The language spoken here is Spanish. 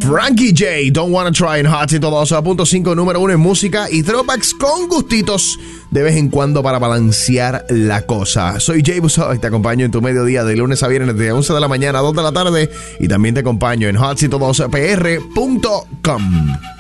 Frankie J, Don't Wanna Try en Hot 102.5, número 1 en música y throwbacks con gustitos de vez en cuando para balancear la cosa. Soy Jay Busso y te acompaño en tu mediodía de lunes a viernes de 11 de la mañana a 2 de la tarde y también te acompaño en hot102pr.com.